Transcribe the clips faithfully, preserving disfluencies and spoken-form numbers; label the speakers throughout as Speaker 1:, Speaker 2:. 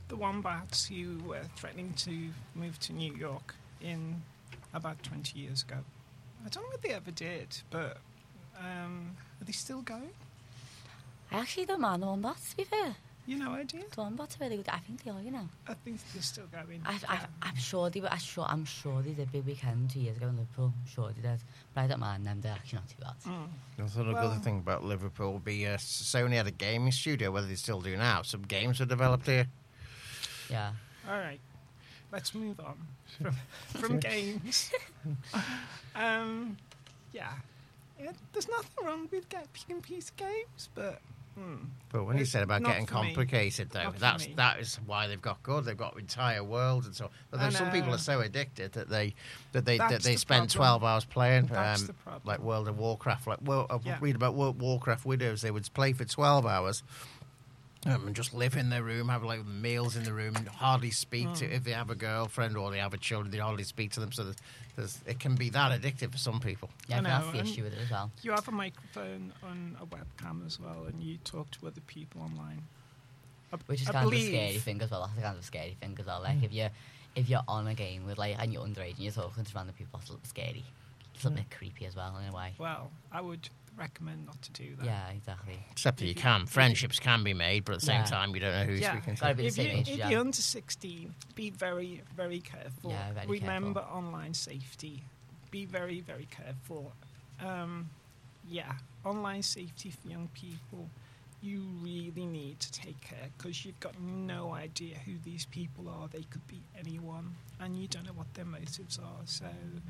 Speaker 1: the Wombats who were threatening to move to New York in about twenty years ago. I don't know what they ever did, but um, are they still going?
Speaker 2: I actually don't mind the Wombats, to be fair.
Speaker 1: You no idea?
Speaker 2: The Wombats are really good. I think they are, you know.
Speaker 1: I think they're still going.
Speaker 2: I, I, I'm sure they were. I'm sure, I'm sure they did big weekend two years ago in Liverpool. I'm sure they did. But I don't mind them. They're actually not too bad.
Speaker 1: Mm.
Speaker 3: I thought a
Speaker 1: Well-
Speaker 3: good thing about Liverpool would be uh, Sony had a gaming studio, whether they still do now. Some games were developed here.
Speaker 2: Yeah.
Speaker 1: All right, let's move on from, from games. um, yeah. yeah, there's nothing wrong with get picking piece games, but hmm,
Speaker 3: But when you
Speaker 1: It's
Speaker 3: said about
Speaker 1: not
Speaker 3: getting
Speaker 1: for me.
Speaker 3: complicated, though,
Speaker 1: Not for
Speaker 3: that's
Speaker 1: me.
Speaker 3: that is why they've got good. They've got entire worlds and so. But
Speaker 1: I
Speaker 3: there's some people
Speaker 1: know.
Speaker 3: are so addicted that they that they that
Speaker 1: That's
Speaker 3: they
Speaker 1: the
Speaker 3: spend
Speaker 1: problem.
Speaker 3: twelve hours playing,
Speaker 1: That's
Speaker 3: um,
Speaker 1: the problem.
Speaker 3: like World of Warcraft. Like, well, I
Speaker 1: Yeah.
Speaker 3: read about World Warcraft widows. They would play for twelve hours. Um, and just live in their room, have like meals in the room, and hardly speak
Speaker 1: Mm.
Speaker 3: to if they have a girlfriend or they have a children. They hardly speak to them. So there's, there's, it can be that addictive for some people.
Speaker 2: Yeah,
Speaker 1: I
Speaker 2: I think that's
Speaker 1: know,
Speaker 2: the
Speaker 1: and-
Speaker 2: issue with it as well.
Speaker 1: you have a microphone on a webcam as well, and you talk to other people online. I,
Speaker 2: Which is
Speaker 1: I
Speaker 2: kind
Speaker 1: believe,
Speaker 2: of a scary thing as well. That's a kind of a scary thing as well. Like if you're if you're on a game with like and you're underage and you're talking to random people, that's a little bit scary. It's a little bit creepy as well in a way.
Speaker 1: Well, I would recommend not to do that.
Speaker 2: Yeah, exactly.
Speaker 3: Except that you
Speaker 1: If you-
Speaker 3: can. Friendships can be made, but at the same
Speaker 2: Yeah.
Speaker 3: time, you don't know who you're
Speaker 1: Yeah.
Speaker 3: speaking to.
Speaker 2: Gotta be the
Speaker 1: If,
Speaker 2: same
Speaker 1: you,
Speaker 2: age,
Speaker 1: if
Speaker 2: yeah.
Speaker 1: you're under sixteen, be very, very careful.
Speaker 2: Yeah, very
Speaker 1: Remember
Speaker 2: careful.
Speaker 1: online safety. Be very, very careful. Um, yeah, online safety for young people. You really need to take care because you've got no idea who these people are. They could be anyone, and you don't know what their motives are. So,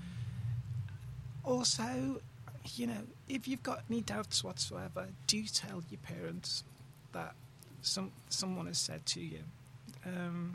Speaker 1: also, you know, if you've got any doubts whatsoever, do tell your parents that some someone has said to you. Um,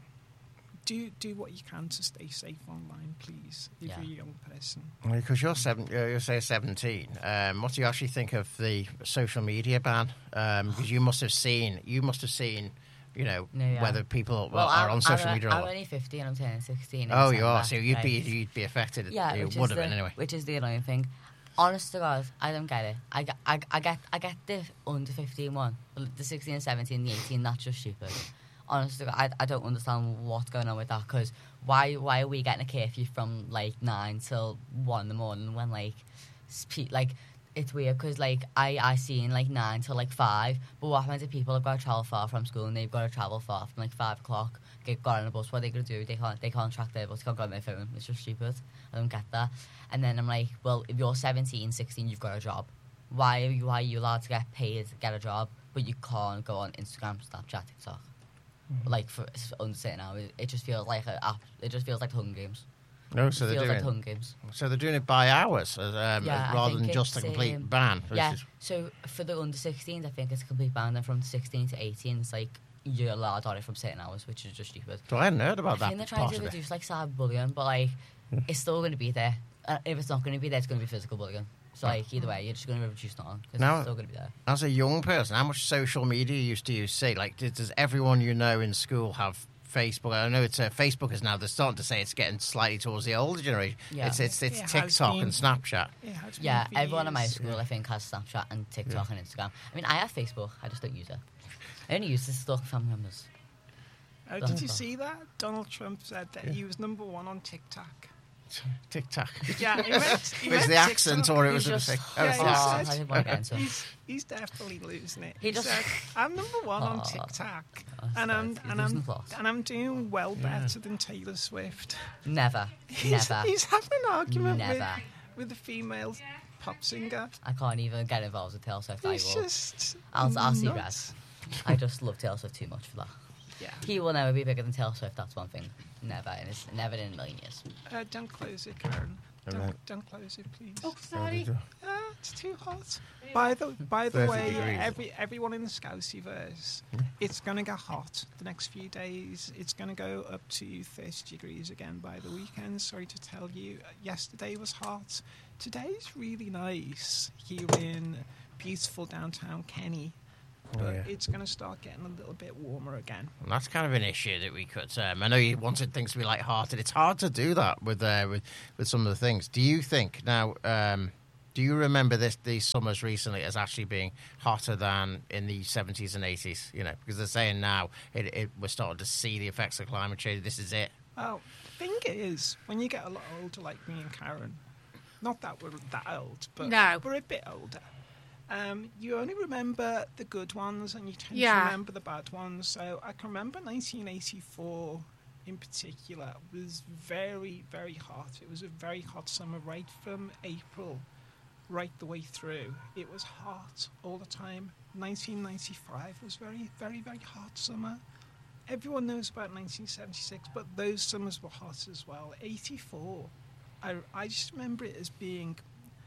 Speaker 1: do do what you can to stay safe online, please, if
Speaker 2: Yeah.
Speaker 1: you're a young person.
Speaker 3: Because you're seven, uh, you say seventeen. Um, what do you actually think of the social media ban? Um, because you must have seen, you must have seen, you know,
Speaker 2: No, yeah.
Speaker 3: whether people
Speaker 2: Well,
Speaker 3: are
Speaker 2: I'm,
Speaker 3: on social
Speaker 2: I'm,
Speaker 3: media. or
Speaker 2: I'm
Speaker 3: not.
Speaker 2: only fifteen. I'm turning sixteen. in
Speaker 3: Oh, you are.
Speaker 2: December,
Speaker 3: So you'd be
Speaker 2: right?
Speaker 3: you'd be affected.
Speaker 2: Yeah,
Speaker 3: you
Speaker 2: which
Speaker 3: would
Speaker 2: is
Speaker 3: have
Speaker 2: the,
Speaker 3: been anyway.
Speaker 2: Which is the annoying thing. Honest to God, I don't get it. I, get- I, I get I get the under fifteen one, but the sixteen and seventeen, the eighteen. That's just stupid. Honest to God, I, I don't understand what's going on with that. Because why why are we getting a curfew from like nine till one in the morning when like spe- like it's weird because like I I seen like nine till like five, but what happens if people have got to travel far from school and they've got to travel far from like five o'clock? Get got on a bus. What are they gonna do? They can't. They can't track their bus. They can't go on their phone. It's just stupid. I don't get that. And then I'm like, well, if you're seventeen, sixteen, you've got a job. Why are you? Why are you allowed to get paid to get a job, but you can't go on Instagram, Snapchat, TikTok?
Speaker 3: Mm-hmm.
Speaker 2: Like for under certain hours, it, it just feels like a app. It just feels like Hunger Games.
Speaker 3: No, so
Speaker 2: it
Speaker 3: they're
Speaker 2: feels
Speaker 3: doing
Speaker 2: like Hunger Games.
Speaker 3: so they're doing it by hours, as, um,
Speaker 2: Yeah,
Speaker 3: as
Speaker 2: I
Speaker 3: rather
Speaker 2: think
Speaker 3: than just a
Speaker 2: it's,
Speaker 3: complete
Speaker 2: um,
Speaker 3: ban. Which
Speaker 2: Yeah.
Speaker 3: is-
Speaker 2: So for the under sixteens, I think it's a complete ban. And from sixteen to eighteen, it's like you're allowed on it from certain hours, which is just stupid.
Speaker 3: so I hadn't heard
Speaker 2: I
Speaker 3: about that
Speaker 2: think they're trying
Speaker 3: part
Speaker 2: to
Speaker 3: of it.
Speaker 2: reduce like cyberbullying, but like it's still going to be there. Uh, if it's not going to be there, it's going to be physical bullying. So like either way, you're just going to reduce it on because
Speaker 3: Now-
Speaker 2: it's still going to be there.
Speaker 3: As a young person, how much social media used to you see? Like, does, does everyone you know in school have Facebook? I know it's uh, Facebook is now. They're starting to say it's getting slightly towards the older generation.
Speaker 2: Yeah.
Speaker 3: It's it's it's
Speaker 1: It has
Speaker 3: TikTok
Speaker 1: been.
Speaker 3: and Snapchat.
Speaker 1: It has been
Speaker 2: Yeah,
Speaker 1: for
Speaker 2: everyone in my
Speaker 1: years.
Speaker 2: school I think has Snapchat and TikTok and Instagram. I mean, I have Facebook. I just don't use it. I only use this to stalk family members.
Speaker 1: Oh, did you see that? Donald Trump said that he was number one on TikTok.
Speaker 3: TikTok.
Speaker 1: Yeah, he meant, he
Speaker 3: Was
Speaker 1: meant
Speaker 3: the accent
Speaker 1: TikTok.
Speaker 3: or it
Speaker 2: He
Speaker 3: was a
Speaker 2: just-
Speaker 3: mistake?
Speaker 1: Yeah,
Speaker 3: Oh,
Speaker 1: he
Speaker 3: it's the
Speaker 2: Oh,
Speaker 3: accent.
Speaker 2: I
Speaker 1: said-
Speaker 2: didn't want to get into it.
Speaker 1: He's, he's definitely losing it.
Speaker 2: He
Speaker 1: He,
Speaker 2: just-
Speaker 1: said, "I'm number one on
Speaker 2: Oh,
Speaker 1: TikTok,
Speaker 2: that's
Speaker 1: and I'm
Speaker 2: right. He's
Speaker 1: and
Speaker 2: losing
Speaker 1: I'm
Speaker 2: plots.
Speaker 1: and I'm doing well better than Taylor Swift."
Speaker 2: Never,
Speaker 1: He's,
Speaker 2: never.
Speaker 1: he's having an argument with,
Speaker 2: Never.
Speaker 1: with a female pop singer.
Speaker 2: I can't even get involved with Taylor Swift. I
Speaker 1: He's
Speaker 2: will.
Speaker 1: just
Speaker 2: I'll, I'll see
Speaker 1: nuts.
Speaker 2: Raz. I just love Taylor Swift too much for that.
Speaker 1: Yeah.
Speaker 2: He will never be bigger than Taylor Swift. That's one thing. Never in his, never in a million years.
Speaker 1: Uh, don't close it, Karen. Don't,
Speaker 3: Alright.
Speaker 1: don't close it, please.
Speaker 4: Oh, sorry.
Speaker 1: Ah, it's too hot. By the by the
Speaker 3: thirty
Speaker 1: way,
Speaker 3: degrees.
Speaker 1: every everyone in the Scouseyverse, it's going to get hot the next few days. It's going to go up to thirty degrees again by the weekend. Sorry to tell you, yesterday was hot. Today's really nice here in beautiful downtown Kenny.
Speaker 3: Oh,
Speaker 1: But
Speaker 3: yeah.
Speaker 1: it's going to start getting a little bit warmer again.
Speaker 3: And that's kind of an issue that we could. Um, I know you wanted things to be light-hearted. It's hard to do that with uh, with with some of the things. Do you think now? Um, Do you remember this these summers recently as actually being hotter than in the seventies and eighties? You know, because they're saying now it, it we're starting to see the effects of climate change. This is it.
Speaker 1: Well, the thing is, when you get a lot older, like me and Karen, not that we're that old, but
Speaker 4: No.
Speaker 1: we're a bit older. Um, you only remember the good ones, and you tend
Speaker 4: Yeah.
Speaker 1: to remember the bad ones. So I can remember nineteen eighty-four in particular was very, very hot. It was a very hot summer, right from April right the way through. It was hot all the time. nineteen ninety-five was very, very, very hot summer. Everyone knows about nineteen seventy-six, but those summers were hot as well. eighty-four, I, I just remember it as being,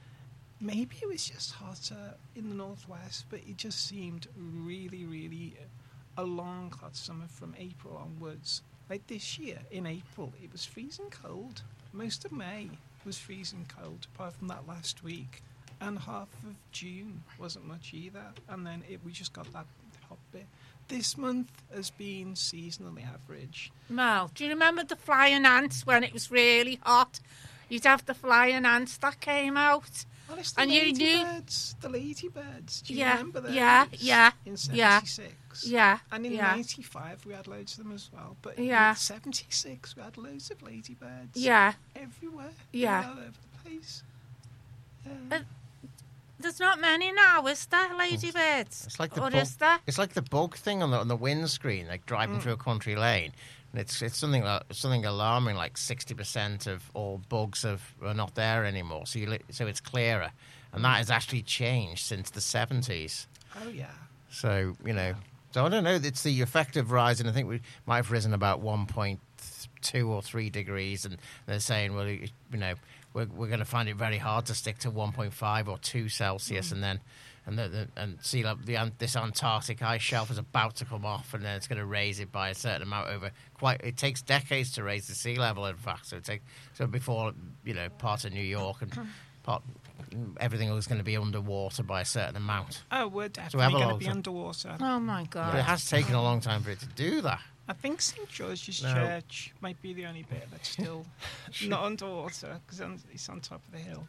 Speaker 1: maybe it was just hotter in the northwest, but it just seemed really, really a long hot summer from April onwards. Like this year, in April, it was freezing cold. Most of May was freezing cold, apart from that last week. And half of June wasn't much either. And then it, we just got that hot bit. This month has been seasonally average.
Speaker 4: Mel, do you remember the flying ants when it was really hot? You'd have the flying ants that came out.
Speaker 1: Well, it's the
Speaker 4: And you knew-
Speaker 1: ladybirds. The ladybirds. Do you
Speaker 4: Yeah,
Speaker 1: remember those?
Speaker 4: yeah, yeah,
Speaker 1: In
Speaker 4: yeah.
Speaker 1: seventy-six.
Speaker 4: Yeah,
Speaker 1: And in
Speaker 4: yeah.
Speaker 1: ninety-five, we had loads of them as well. But
Speaker 4: Yeah.
Speaker 1: in seventy-six, we had loads of ladybirds.
Speaker 4: Yeah.
Speaker 1: Everywhere.
Speaker 4: Yeah.
Speaker 1: All over the place. Yeah.
Speaker 4: But there's not many now, is there, ladybirds?
Speaker 3: It's like the
Speaker 4: or
Speaker 3: bug,
Speaker 4: is there?
Speaker 3: It's like the bug thing on the on the windscreen, like driving
Speaker 1: Mm.
Speaker 3: through a country lane. And it's it's something like, something alarming. Like sixty percent of all bugs have, are not there anymore. So you li- so it's clearer, and that has actually changed since the seventies.
Speaker 1: Oh, yeah.
Speaker 3: So you know, so I don't know. It's the effective rise, and I think we might have risen about one point two or three degrees, and they're saying, well, you you know, we're we're going to find it very hard to stick to one point five or two Celsius, and then. And the, the and sea level, the an- this Antarctic ice shelf is about to come off, and then it's going to raise it by a certain amount over. Quite, it takes decades to raise the sea level. In fact, so it take so before you know parts of New York and part everything was going to be underwater by a certain amount.
Speaker 1: Oh, we're
Speaker 3: have
Speaker 1: definitely
Speaker 3: a
Speaker 1: going to
Speaker 3: lot
Speaker 1: be
Speaker 3: of-
Speaker 1: underwater.
Speaker 4: Oh, my God.
Speaker 3: But it has taken a long time for it to do that.
Speaker 1: I think Saint George's
Speaker 3: No.
Speaker 1: Church might be the only bit that's still not underwater because it's on top of the hill.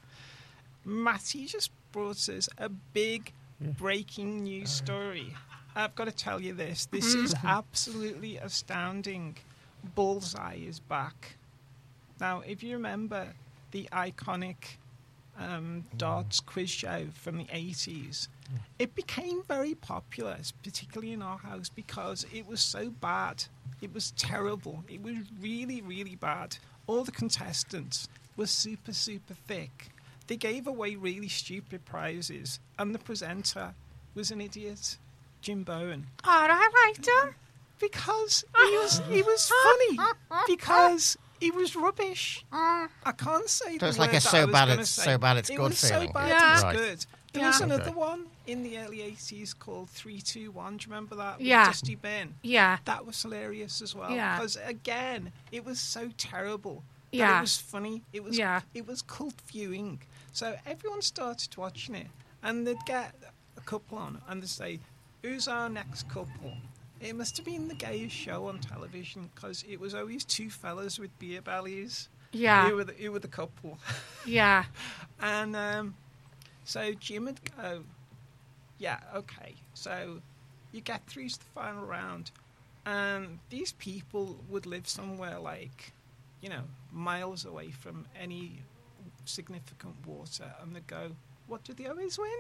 Speaker 1: Matty just brought us a big breaking news story. I've got to tell you this. This is absolutely astounding. Bullseye is back. Now, if you remember the iconic um, darts quiz show from the eighties, it became very popular, particularly in our house, because it was so bad. It was terrible. It was really, really bad. All the contestants were super, super thick. They gave away really stupid prizes, and the presenter was an idiot, Jim Bowen,
Speaker 4: Oh, I liked him.
Speaker 1: because he was he was funny because he was rubbish. I can't say
Speaker 3: So
Speaker 1: the
Speaker 3: it's like
Speaker 1: word
Speaker 3: a
Speaker 1: that
Speaker 3: so
Speaker 1: I was
Speaker 3: bad
Speaker 1: gonna
Speaker 3: it's
Speaker 1: say.
Speaker 3: so bad it's
Speaker 1: it
Speaker 3: good
Speaker 1: was
Speaker 3: feeling.
Speaker 1: so bad
Speaker 4: Yeah.
Speaker 1: it's
Speaker 3: Right.
Speaker 1: good. There
Speaker 4: Yeah.
Speaker 1: was another
Speaker 3: Okay.
Speaker 1: one in the early eighties called three two one. Do you remember that? With
Speaker 4: Yeah.
Speaker 1: Dusty Ben.
Speaker 4: Yeah.
Speaker 1: That was hilarious as well.
Speaker 4: Yeah.
Speaker 1: Because again, it was so terrible. That
Speaker 4: Yeah.
Speaker 1: It was funny. It was
Speaker 4: Yeah.
Speaker 1: it was cult viewing. So everyone started watching it, and they'd get a couple on, and they'd say, "Who's our next couple?" It must have been the gayest show on television because it was always two fellas with beer bellies.
Speaker 4: Yeah.
Speaker 1: Who were the, who were the couple?
Speaker 4: Yeah.
Speaker 1: And um, so Jim would go, yeah, okay. So you get through to the final round, and these people would live somewhere like, you know, miles away from any significant water, and they'd go, what did they always win?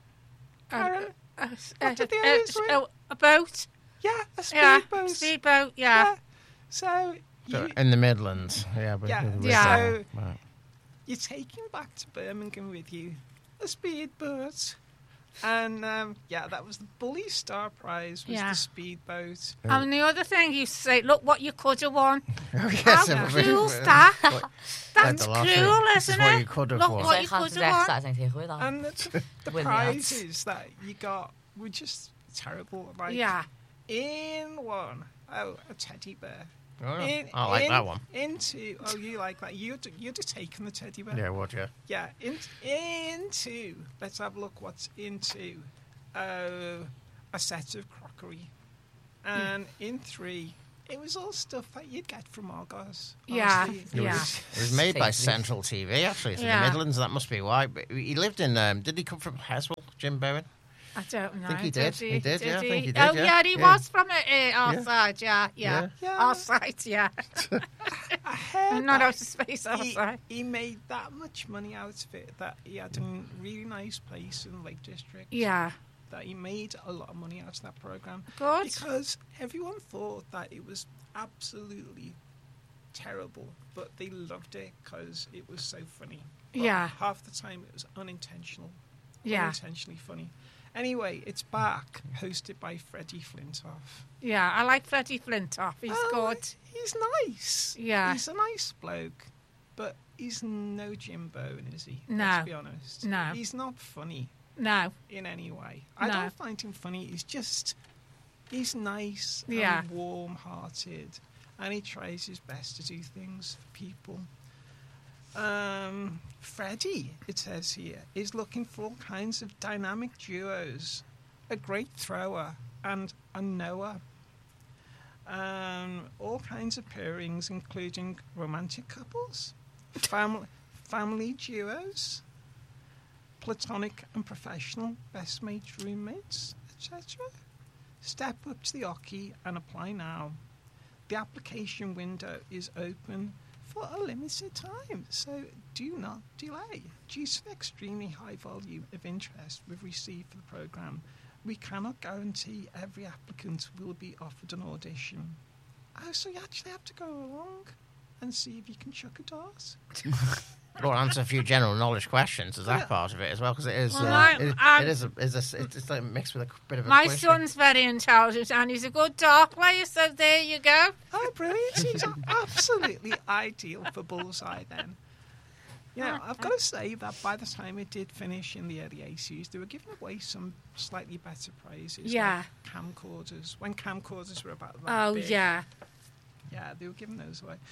Speaker 1: Karen?
Speaker 4: Uh,
Speaker 1: What did they
Speaker 4: uh,
Speaker 1: always win?
Speaker 4: uh, a boat.
Speaker 1: Yeah, a
Speaker 4: Yeah.
Speaker 1: speedboat.
Speaker 4: Speedboat. Yeah.
Speaker 1: So,
Speaker 3: So
Speaker 1: you,
Speaker 3: in the Midlands, yeah, but
Speaker 1: Yeah,
Speaker 3: with-
Speaker 4: yeah.
Speaker 1: so
Speaker 3: Right.
Speaker 1: you're taking back to Birmingham with you a speedboat. And um, yeah, that was the Bully Star Prize, was
Speaker 4: Yeah.
Speaker 1: the speedboat.
Speaker 4: And the other thing you say, look what you could have won.
Speaker 3: Yes,
Speaker 4: How
Speaker 3: it-
Speaker 4: cruel's that?
Speaker 3: What-
Speaker 4: That's
Speaker 3: the lottery.
Speaker 4: cruel,
Speaker 3: This is
Speaker 4: isn't
Speaker 3: what
Speaker 4: it?
Speaker 3: you could have
Speaker 4: Look
Speaker 3: won.
Speaker 4: what
Speaker 2: So
Speaker 4: you
Speaker 2: can't
Speaker 4: could
Speaker 2: the
Speaker 4: have won.
Speaker 2: exercise take with that.
Speaker 1: And the, the
Speaker 2: Win the odds.
Speaker 1: prizes that you got were just terrible. Like,
Speaker 4: Yeah.
Speaker 1: in one, oh, a teddy bear.
Speaker 3: Oh,
Speaker 1: In,
Speaker 3: I like
Speaker 1: in,
Speaker 3: that one.
Speaker 1: Into, oh, you like that. You'd, you'd have taken the teddy bear.
Speaker 3: Yeah, what, yeah.
Speaker 1: Yeah, in, into, let's have a look what's into uh, a set of crockery. And in three, It was all stuff that you'd get from Argos.
Speaker 4: Yeah,
Speaker 1: honestly.
Speaker 3: It
Speaker 4: yeah.
Speaker 3: was, it was made by
Speaker 2: Basically.
Speaker 3: Central T V, actually. It's in
Speaker 4: Yeah.
Speaker 3: the Midlands, that must be why. But he lived in, um, did he come from Heswell, Jim Bowen?
Speaker 4: I don't know.
Speaker 3: think he did.
Speaker 4: He?
Speaker 3: He did, yeah, I think he did,
Speaker 4: Oh,
Speaker 3: yeah.
Speaker 4: yeah, he
Speaker 3: Yeah.
Speaker 4: was from uh, uh, our
Speaker 3: Yeah.
Speaker 4: side, yeah, yeah.
Speaker 1: Yeah.
Speaker 4: Our side, yeah.
Speaker 1: I heard
Speaker 4: Not
Speaker 1: that
Speaker 4: out of space, our
Speaker 1: he,
Speaker 4: side.
Speaker 1: he made that much money out of it that he had a really nice place in the Lake District.
Speaker 4: Yeah.
Speaker 1: That he made a lot of money out of that program.
Speaker 4: Good.
Speaker 1: Because everyone thought that it was absolutely terrible, but they loved it because it was so funny. But
Speaker 4: Yeah.
Speaker 1: half the time it was unintentional.
Speaker 4: Yeah.
Speaker 1: Unintentionally funny. Anyway, it's back, hosted by Freddie Flintoff.
Speaker 4: Yeah, I like Freddie Flintoff. He's
Speaker 1: Oh,
Speaker 4: good.
Speaker 1: He's nice.
Speaker 4: Yeah.
Speaker 1: He's a nice bloke, but he's no Jim Bowen, is he?
Speaker 4: No.
Speaker 1: Let's be honest.
Speaker 4: No.
Speaker 1: He's not funny
Speaker 4: No.
Speaker 1: in any way. I
Speaker 4: No.
Speaker 1: don't find him funny. He's just, he's nice
Speaker 4: Yeah.
Speaker 1: and warm-hearted, and he tries his best to do things for people. Um, Freddie, it says here, is looking for all kinds of dynamic duos, a great thrower and a knower. Um, all kinds of pairings, including romantic couples, family, family duos, platonic and professional best mates, roommates, et cetera. Step up to the Oki and apply now. The application window is open for a limited time, so do not delay. Due to the extremely high volume of interest we've received for the programme, we cannot guarantee every applicant will be offered an audition. Oh, so you actually have to go along and see if you can chuck a dart?
Speaker 3: Or answer a few general knowledge questions. Is that
Speaker 1: Yeah.
Speaker 3: part of it as well? Because it is.
Speaker 4: Well,
Speaker 3: uh,
Speaker 4: I'm-
Speaker 3: it,
Speaker 4: I'm-
Speaker 3: it is. A, is a, it's like mixed with a bit of a.
Speaker 4: My
Speaker 3: quiz.
Speaker 4: son's very intelligent and he's a good dart player, so there you go.
Speaker 1: Oh, brilliant. He's absolutely ideal for Bullseye then. You know, I've got to say that by the time it did finish in the early eighties, they were giving away some slightly better prizes.
Speaker 4: Yeah.
Speaker 1: Like camcorders. When camcorders were about that
Speaker 4: Oh,
Speaker 1: big.
Speaker 4: yeah.
Speaker 1: Yeah, they were giving those away.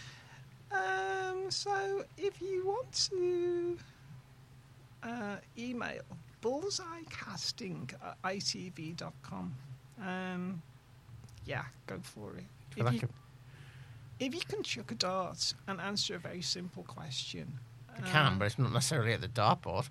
Speaker 1: Um, so if you want to uh, email bullseyecasting at I T V dot com, um, yeah, go for it.
Speaker 3: Well,
Speaker 1: If
Speaker 3: that
Speaker 1: you,
Speaker 3: could-
Speaker 1: if you can chuck a dart and answer a very simple question.
Speaker 3: You can,
Speaker 1: um,
Speaker 3: but it's not necessarily at the dartboard.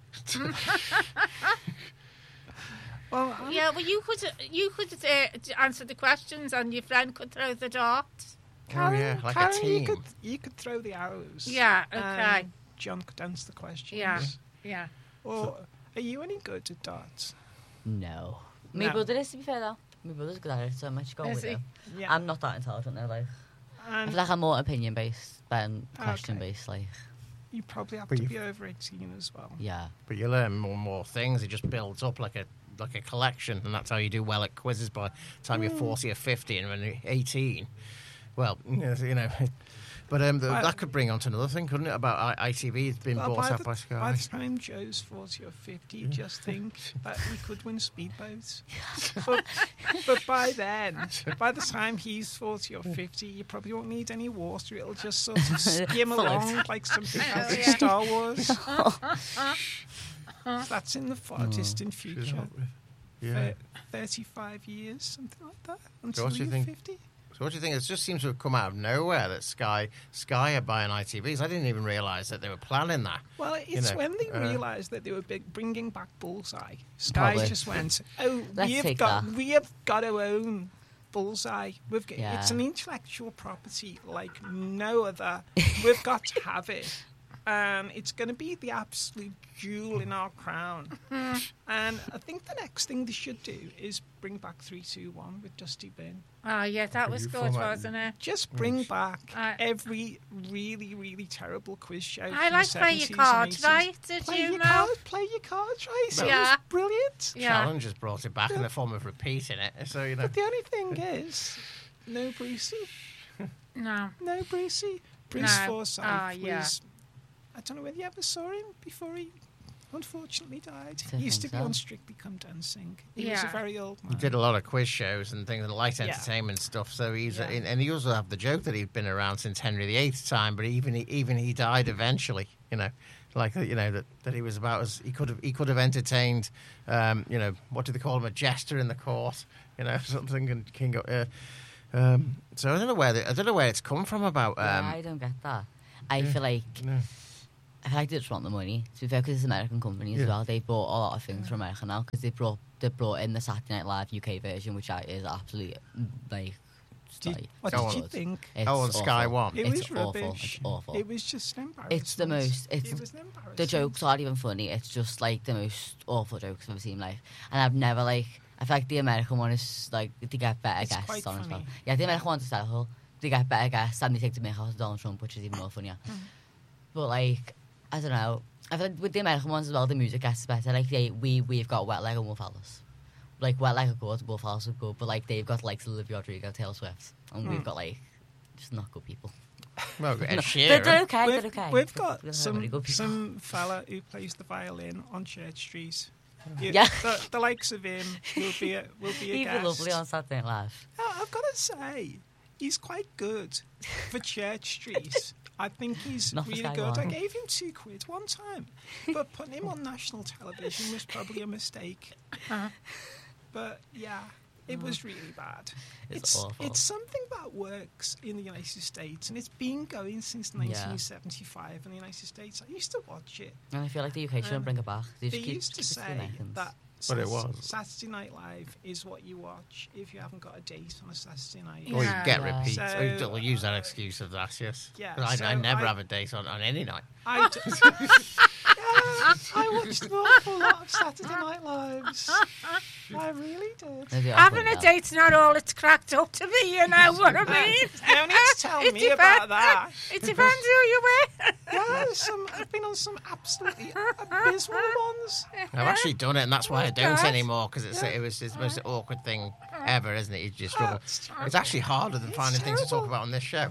Speaker 1: Well, I'm-
Speaker 4: Yeah, well, you could you could uh, answer the questions and your friend could throw the dart.
Speaker 1: Karen,
Speaker 3: oh yeah, like
Speaker 1: Karen,
Speaker 3: a team.
Speaker 1: You could, you could throw the arrows.
Speaker 4: Yeah, okay.
Speaker 1: and John could answer the questions.
Speaker 4: Yeah. Yeah.
Speaker 1: Or are you any good at darts?
Speaker 2: No. My
Speaker 1: No.
Speaker 2: brother is, to be fair, though. My brother's good at it, so much go
Speaker 4: Is
Speaker 2: with
Speaker 4: he?
Speaker 2: him.
Speaker 1: Yeah.
Speaker 2: I'm not that intelligent, though, like. I
Speaker 1: and
Speaker 2: feel like I'm more opinion-based than
Speaker 1: Okay.
Speaker 2: question-based, like.
Speaker 1: you probably have
Speaker 3: But
Speaker 1: to
Speaker 3: you-
Speaker 1: be over eighteen as well.
Speaker 2: Yeah.
Speaker 3: But you learn more and more things. It just builds up like a like a collection, and that's how you do well at quizzes by the time you're forty or fifty, and when you're eighteen, well, you know. You know but um, the,
Speaker 1: Well-
Speaker 3: that could bring on to another thing, couldn't it? About I- ITV it's been
Speaker 1: Well,
Speaker 3: bought
Speaker 1: by,
Speaker 3: out
Speaker 1: the,
Speaker 3: by
Speaker 1: by
Speaker 3: Sky.
Speaker 1: the time Joe's forty or fifty, you just think that he could win speedboats. but, but by then, by the time he's forty or fifty, you probably won't need any water. It'll just sort of skim along like something out of
Speaker 4: yeah.
Speaker 1: Star Wars. That's in the far distant future.
Speaker 3: Yeah.
Speaker 1: Thir- thirty-five years, something like that, until
Speaker 3: what do you
Speaker 1: you're
Speaker 3: think?
Speaker 1: fifty.
Speaker 3: So what do you think? It just seems to have come out of nowhere that Sky Sky are buying I T Vs. I didn't even realise that they were planning that.
Speaker 1: Well, it's
Speaker 3: know,
Speaker 1: when they
Speaker 3: uh,
Speaker 1: realised that they were big, bringing back Bullseye. Sky
Speaker 2: Probably.
Speaker 1: just went, "Oh,
Speaker 2: Let's
Speaker 1: we have
Speaker 2: take
Speaker 1: got,
Speaker 2: that."
Speaker 1: we have got to own Bullseye. We've got,
Speaker 2: Yeah.
Speaker 1: It's an intellectual property like no other. We've got to have it, and it's going to be the absolute jewel in our crown." And I think the next thing they should do is bring back three two one with Dusty Byrne.
Speaker 4: Oh, yeah, that was
Speaker 3: you
Speaker 4: good,
Speaker 3: format-
Speaker 4: wasn't it?
Speaker 1: Just bring back
Speaker 4: I-
Speaker 1: every really, really terrible quiz show.
Speaker 4: I
Speaker 1: from the
Speaker 4: like play your
Speaker 1: seventies and
Speaker 4: cards
Speaker 1: eighties.
Speaker 4: right, did
Speaker 1: Play
Speaker 4: you
Speaker 1: your
Speaker 4: know?
Speaker 1: cards, play your cards right. So
Speaker 4: Yeah.
Speaker 1: it was brilliant.
Speaker 4: Yeah.
Speaker 3: Challenge has brought it back in the form of repeating it. So you know.
Speaker 1: But the only thing is, no Brucey,
Speaker 4: No.
Speaker 1: no Brucey. Bruce
Speaker 4: No.
Speaker 1: Forsyth
Speaker 4: Ah, yeah.
Speaker 1: was. I don't know whether you ever saw him before he unfortunately died.
Speaker 2: Don't
Speaker 1: He used to
Speaker 2: think
Speaker 1: be
Speaker 2: so.
Speaker 1: on Strictly Come Dancing. He was a
Speaker 4: Yeah.
Speaker 1: very old man.
Speaker 3: He did a lot of quiz shows and things and light
Speaker 1: Yeah.
Speaker 3: entertainment stuff. So he's
Speaker 1: Yeah.
Speaker 3: and he also had the joke that he'd been around since Henry the Eighth's time, but even he, even he died eventually. You know, like you know that, that he was about as he could have he could have entertained. Um, you know, what do they call him? A jester in the court. You know, something and King. Uh, Um, so I don't know where the, I don't know where it's come from about. Um,
Speaker 2: yeah, I don't get that. I feel like
Speaker 3: no.
Speaker 2: I feel like they just want the money. To be fair, because it's an American company as
Speaker 3: Yeah.
Speaker 2: well. They bought a lot of things from America now because they brought they brought in the Saturday Night Live U K version, which I, is absolutely like.
Speaker 1: Did,
Speaker 2: like,
Speaker 1: what
Speaker 3: Go
Speaker 1: did
Speaker 3: on.
Speaker 1: you think?
Speaker 2: It's
Speaker 3: Oh, on Sky
Speaker 2: awful.
Speaker 3: One.
Speaker 1: It
Speaker 2: It's
Speaker 1: was
Speaker 2: awful.
Speaker 1: rubbish.
Speaker 2: It's awful.
Speaker 1: It was just an embarrassment.
Speaker 2: It's the most. It's
Speaker 1: it was an embarrassment.
Speaker 2: the jokes aren't even funny. It's just like the most awful jokes I've ever seen in life. And I've never like. I feel like the American one is like they get better
Speaker 1: It's
Speaker 2: guests
Speaker 1: quite
Speaker 2: on as well.
Speaker 1: funny.
Speaker 2: Yeah, the American one's hysterical. They get better guests and they take the mick out of Donald Trump, which is even more funnier.
Speaker 1: Mm.
Speaker 2: But like, I don't know. I feel like with the American ones as well, the music gets better. Like they, we we've got Wet Leg and Wolf Alice. Like Wet Leg are good, Wolf Alice are good, but like they've got like Olivia Rodrigo, Taylor Swift, and we've
Speaker 1: Mm.
Speaker 2: got like just not good people.
Speaker 3: Well, Ed
Speaker 2: No,
Speaker 3: Sheeran.
Speaker 2: they're, they're okay.
Speaker 1: We've,
Speaker 2: they're okay.
Speaker 1: we've
Speaker 2: They're-
Speaker 1: got
Speaker 2: they're
Speaker 1: some
Speaker 2: really good people.
Speaker 1: some fella who plays the violin on Church Street. You-
Speaker 2: Yeah.
Speaker 1: the, the likes of him will be a, will be a
Speaker 2: He'd be
Speaker 1: guest.
Speaker 2: lovely on Saturday Night Live.
Speaker 1: Oh, I've got to say, he's quite good for Church Street. I think he's
Speaker 2: Not for
Speaker 1: really
Speaker 2: Sky
Speaker 1: good. I
Speaker 2: One.
Speaker 1: gave him two quid one time, but putting him on national television was probably a mistake.
Speaker 4: Uh-huh.
Speaker 1: But yeah, it was really bad.
Speaker 2: It's awful.
Speaker 1: it's something that works in the United States, and it's been going since nineteen seventy-five in the United States. I used to watch it.
Speaker 2: And I feel like the U K shouldn't
Speaker 1: Um,
Speaker 2: bring it back. They,
Speaker 1: They
Speaker 2: just keep,
Speaker 1: used to
Speaker 2: keep it the
Speaker 1: say
Speaker 2: Americans.
Speaker 1: that
Speaker 3: But it
Speaker 1: Sat-
Speaker 3: was.
Speaker 1: Saturday Night Live is what you watch if you haven't got a date on a Saturday night.
Speaker 3: Or you
Speaker 4: Yeah.
Speaker 3: get
Speaker 2: Yeah.
Speaker 3: repeats.
Speaker 1: So-
Speaker 3: or you don't use that excuse of that, yes.
Speaker 1: Yeah,
Speaker 3: 'Cause I,
Speaker 1: so
Speaker 3: I never
Speaker 1: I-
Speaker 3: have a date on, on any night.
Speaker 1: I, d- yeah, I watched an awful lot of Saturday Night Lives. I really did.
Speaker 2: They do have
Speaker 4: Having
Speaker 2: fun
Speaker 4: a
Speaker 2: now.
Speaker 4: date's not all it's cracked up to be, you know what I mean?
Speaker 1: You don't need to tell
Speaker 4: It
Speaker 1: me
Speaker 4: depends-
Speaker 1: about that.
Speaker 4: It depends who you with.
Speaker 1: Yeah, some, I've been on some absolutely abysmal ones.
Speaker 3: I've actually done it, and that's why I
Speaker 4: Oh,
Speaker 3: don't
Speaker 4: God.
Speaker 3: anymore, because it's, it was it's the most awkward thing ever, isn't it? You just struggle.
Speaker 1: It's
Speaker 3: It's actually harder than
Speaker 1: It's
Speaker 3: finding things to talk
Speaker 1: terrible.
Speaker 3: about on this show.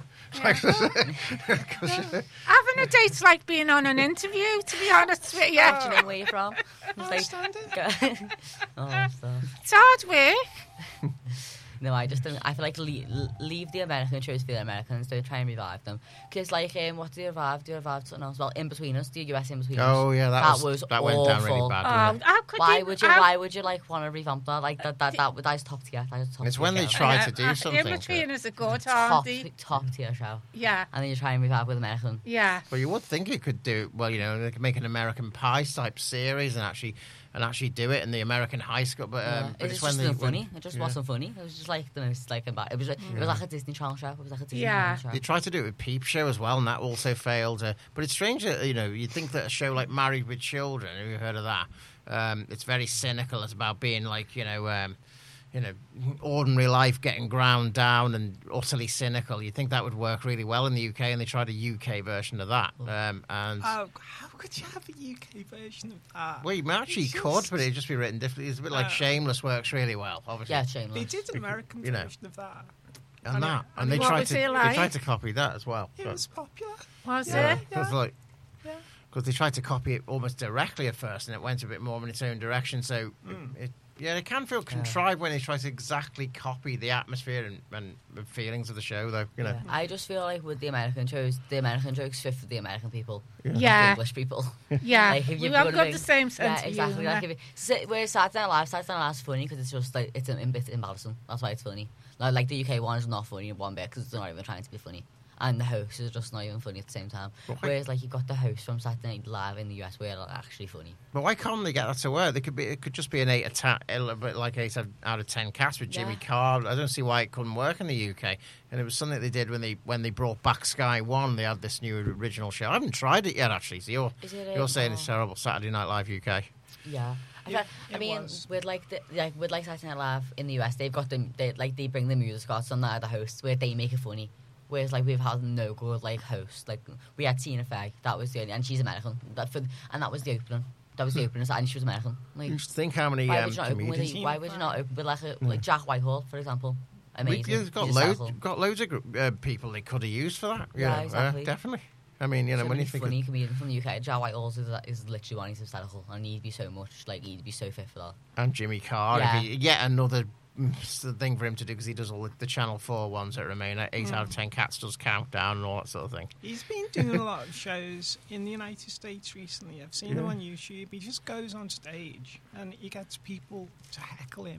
Speaker 4: Having a date's like being on an interview, to be honest with you.
Speaker 2: Do you know where you're from? It's
Speaker 1: I
Speaker 2: like,
Speaker 1: understand it.
Speaker 2: go- oh, stuff.
Speaker 4: It's hard work.
Speaker 2: No, I just don't. I feel like leave, leave the American shows for the Americans. Don't try and revive them. Because, like, um, what do you revive? Do you revive something else? Well, In Between Us, the U S In Between Us.
Speaker 3: Oh yeah, that,
Speaker 2: That
Speaker 3: was,
Speaker 2: was
Speaker 3: that went down really
Speaker 2: awful.
Speaker 3: bad.
Speaker 4: Oh,
Speaker 3: didn't it?
Speaker 4: how could
Speaker 2: Why
Speaker 4: you,
Speaker 2: would you?
Speaker 4: how-
Speaker 2: Why would you like want to revamp that? Like that? That? That? That is top tier. That is top
Speaker 3: It's
Speaker 2: tier
Speaker 3: when they
Speaker 2: show.
Speaker 3: try
Speaker 4: Yeah,
Speaker 3: to do
Speaker 4: uh,
Speaker 3: something.
Speaker 4: In between is a good,
Speaker 2: top
Speaker 4: aren't they?
Speaker 2: top tier show,
Speaker 4: Yeah,
Speaker 2: and then you try and revive with American.
Speaker 4: yeah.
Speaker 3: Well, you would think it could do well. You know, they could make an American Pie type series and actually and actually do it in the American high school. But, um,
Speaker 2: Yeah.
Speaker 3: but
Speaker 2: It
Speaker 3: it's
Speaker 2: was
Speaker 3: when
Speaker 2: just
Speaker 3: they
Speaker 2: not
Speaker 3: when-
Speaker 2: funny. It just
Speaker 3: yeah.
Speaker 2: wasn't funny. It was just like the most like about. It was like, it was like a Disney Channel show. It was like a Disney
Speaker 4: Yeah.
Speaker 2: Channel
Speaker 3: They
Speaker 2: show.
Speaker 3: tried to do it with Peep Show as well, and that also failed. Uh, but it's strange that, you know, you'd think that a show like Married with Children, have you heard of that? Um, it's very cynical. It's about being like, you know, um, you know, ordinary life getting ground down and utterly cynical. You'd think that would work really well in the U K, and they tried a U K version of that. Um, and
Speaker 1: Oh, how could you have a U K version of that?
Speaker 3: well, you actually
Speaker 1: It's
Speaker 3: could,
Speaker 1: just-
Speaker 3: but it'd just be written differently. It's a bit like
Speaker 1: Uh,
Speaker 3: Shameless works really well, obviously.
Speaker 2: Yeah,
Speaker 1: They
Speaker 2: shameless.
Speaker 1: did an American
Speaker 3: You know.
Speaker 1: version of that.
Speaker 3: and
Speaker 1: and
Speaker 3: that,
Speaker 1: it-
Speaker 3: and they
Speaker 4: what
Speaker 3: tried
Speaker 4: was
Speaker 3: to
Speaker 4: it
Speaker 3: they
Speaker 4: like?
Speaker 3: tried to copy that as well.
Speaker 1: It
Speaker 3: So-
Speaker 1: was popular.
Speaker 4: Was
Speaker 1: Yeah.
Speaker 4: it?
Speaker 3: It was like
Speaker 1: Yeah.
Speaker 3: because they tried to copy it almost directly at first, and it went a bit more in its own direction. So,
Speaker 1: Mm.
Speaker 3: it, it, yeah, it can feel contrived when they try to exactly copy the atmosphere and, and the feelings of the show, though. You know,
Speaker 2: Yeah. I just feel like with the American shows, the American jokes fit for the American people, not the
Speaker 4: Yeah,
Speaker 2: English people.
Speaker 4: yeah.
Speaker 2: Like, if
Speaker 4: we
Speaker 2: you've
Speaker 4: have
Speaker 2: got
Speaker 4: got
Speaker 2: a
Speaker 4: the
Speaker 2: big-
Speaker 4: same sense
Speaker 2: Yeah,
Speaker 4: of
Speaker 2: exactly.
Speaker 4: humour.
Speaker 2: Like if it, so, whereas Saturday Night Live, Saturday Night Live is funny because it's just like it's a bit embarrassing. That's why it's funny. Like, like the U K one is not funny in one bit because it's not even trying to be funny, and the host is just not even funny at the same time.
Speaker 3: But why-
Speaker 2: Whereas like you got the host from Saturday Night Live in the U S where they're actually funny.
Speaker 3: but why can't they get that to work? They could be. It could just be an eight atta- a little bit like eight out of ten cast with Jimmy
Speaker 2: Yeah.
Speaker 3: Carr. I don't see why it couldn't work in the U K. And it was something they did when they when they brought back Sky One. They had this new original show. I haven't tried it yet, actually. So you're
Speaker 2: Is it?
Speaker 3: you're
Speaker 2: a-
Speaker 3: saying
Speaker 2: oh,
Speaker 3: it's terrible. Saturday Night Live U K.
Speaker 2: Yeah. I,
Speaker 1: Yeah,
Speaker 2: feel- I
Speaker 1: it
Speaker 2: mean,
Speaker 1: was.
Speaker 2: with like the like with like Saturday Night Live in the U S, they've got them. They like they bring the music artists on that are the hosts where they make it funny. Whereas like we've had no good like hosts. Like we had Tina Fey, that was the only, and she's American. That for and that was the opening. That was the opening, and she was American. Like
Speaker 3: You just think how many
Speaker 2: why
Speaker 3: um,
Speaker 2: would you not open with
Speaker 3: comedians.
Speaker 2: a, why would you not open with like a, like Jack Whitehall, for example?
Speaker 3: We,
Speaker 2: Amazing.
Speaker 3: you've got
Speaker 2: He's
Speaker 3: loads,
Speaker 2: hysterical.
Speaker 3: got loads of gr- uh, people they could have used for that. you
Speaker 2: Yeah,
Speaker 3: know, uh,
Speaker 2: exactly.
Speaker 3: definitely. I mean, you know,
Speaker 2: So
Speaker 3: when you
Speaker 2: many
Speaker 3: think
Speaker 2: funny
Speaker 3: of,
Speaker 2: comedian from the U K, Jack Whitehall is, is literally one. He's hysterical, and he'd be so much like he'd be so fit for that.
Speaker 3: and Jimmy Carr,
Speaker 2: Yeah.
Speaker 3: if he, yet another mm, s- thing for him to do because he does all the, the Channel Four ones that remain. uh, Eight out of ten cats does countdown and all that sort of thing.
Speaker 1: He's been doing a lot of shows in the United States recently. I've seen them
Speaker 3: Yeah.
Speaker 1: on YouTube. He just goes on stage and he gets people to heckle him.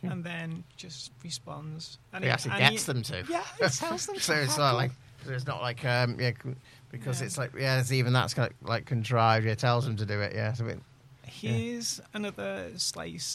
Speaker 1: and then just responds. And
Speaker 3: He actually
Speaker 1: and
Speaker 3: gets
Speaker 1: he-
Speaker 3: them to.
Speaker 1: Yeah, it tells them
Speaker 3: So
Speaker 1: to
Speaker 3: it's
Speaker 1: hack
Speaker 3: not
Speaker 1: up.
Speaker 3: like it's not like um yeah c- because
Speaker 1: Yeah.
Speaker 3: it's like yeah it's even that's kind of like contrived. Yeah, it tells them to do it. Yeah, so it,
Speaker 1: Here's another slice